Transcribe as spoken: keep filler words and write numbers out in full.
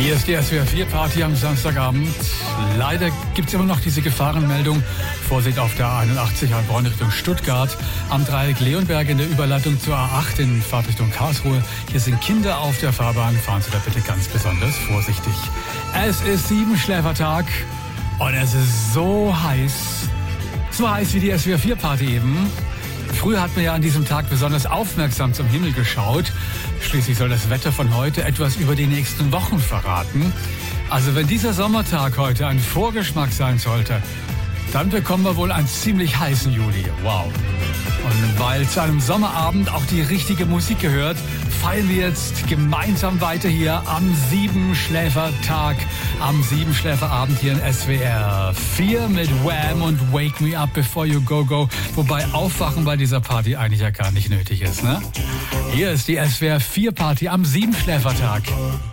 Hier ist die S W R vier Party am Samstagabend. Leider gibt es immer noch diese Gefahrenmeldung. Vorsicht auf der einundachtzig Heilbronn Richtung Stuttgart. Am Dreieck Leonberg in der Überleitung zur A acht in Fahrtrichtung Karlsruhe. Hier sind Kinder auf der Fahrbahn. Fahren Sie da bitte ganz besonders vorsichtig. Es ist Siebenschläfertag und es ist so heiß. So heiß wie die S W R vier Party eben. Früher hat man ja an diesem Tag besonders aufmerksam zum Himmel geschaut. Schließlich soll das Wetter von heute etwas über die nächsten Wochen verraten. Also wenn dieser Sommertag heute ein Vorgeschmack sein sollte, dann bekommen wir wohl einen ziemlich heißen Juli. Wow. Und weil zu einem Sommerabend auch die richtige Musik gehört, feiern wir jetzt gemeinsam weiter hier am Siebenschläfertag, am Siebenschläferabend hier in S W R vier mit Wham und Wake Me Up Before You Go Go. Wobei Aufwachen bei dieser Party eigentlich ja gar nicht nötig ist, ne? Hier ist die S W R vier Party am Siebenschläfertag.